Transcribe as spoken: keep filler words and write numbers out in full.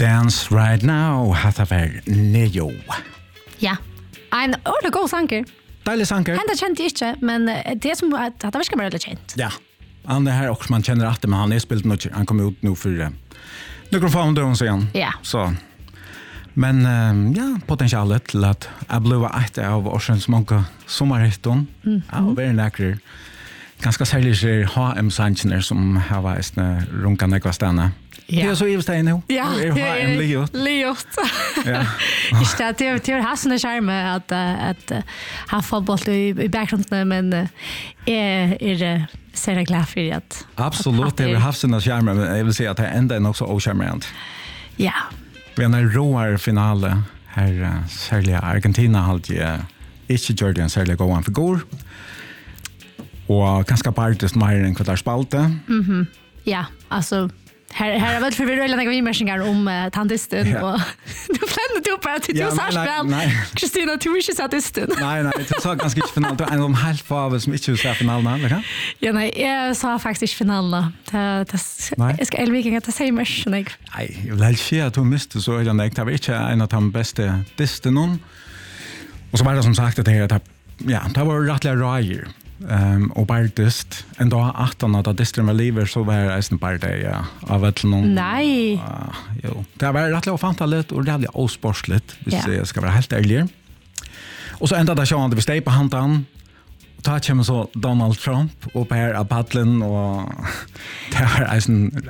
Dance Right Now, hatta var Neo. Ja, en ordentlig god sanger. Deilig sanger. Hända kjent jeg ikke, men det er som at det virker bare litt kjent. Ja, han er her også, man kjenner at det, men han er spilt noe, han kom ut nå for uh, noen få om døren siden. Ja. Så. Men uh, ja, potentialet til at jeg ble et av årsens mange sommerhytten, mm. ja, og være nærkere. Ganska særlig er H M-sanger som har vært runka nekva stedene. Ja. Det er så i steg nå. Ja, det er H M liot. Liot. Ja. Ikke det, det er det er hassende skjerme at, at ha fotboll i, i bakgrunnen, men jeg er ser jeg glad for at... Absolutt, det er hassende skjerme, men jeg vil si at det enda er nok så oskjermerende. Ja. Vi har en råere finale her, særlig Argentina hadde jeg ikke gjort en særlig god en figur. Og ganske partisk mer enn hva der spalte. Mhm. Ja, altså här här har väl för vi rullar några vimärsningar om uh, tandisten ja. och du planerar du på att du ja, sa väl Kristina du inte sa tisten. Nej nej, det sa ganska inte final. Det är en av helt få som inte sa finalen, eller? Ja nej, jag sa faktiskt finalen. Det det jag ska Elviking att säga mer nej. Nej, jag vill helt säga att du miste så jag nej, det var inte en av de bästa disten någon. Och så var det som sagt att det ja, det var rättliga rajer. Um, og bare dyst. En dag attan at distren var liver, så var det en bare det, ja, av et eller noen. Nei. Uh, jo. Det var rettelig ofantallet og rettelig åsporsligt, hvis ja. jeg skal være helt ærlig. Og så enda det sjående, vi steg på handan, og da kommer så Donald Trump opp her av paddelen, og det var en